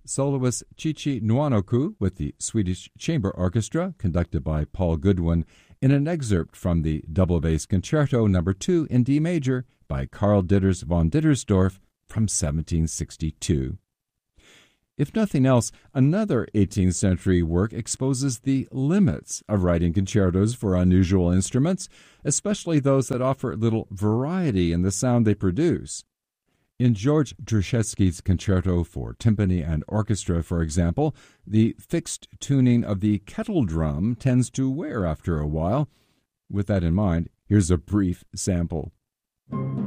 soloist Chichi Nwanoku with the Swedish Chamber Orchestra, conducted by Paul Goodwin, in an excerpt from the Double Bass Concerto No. 2 in D major by Karl Ditters von Dittersdorf from 1762. If nothing else, another 18th century work exposes the limits of writing concertos for unusual instruments, especially those that offer little variety in the sound they produce. In George Dryszewski's Concerto for Timpani and Orchestra, for example, the fixed tuning of the kettle drum tends to wear after a while. With that in mind, here's a brief sample.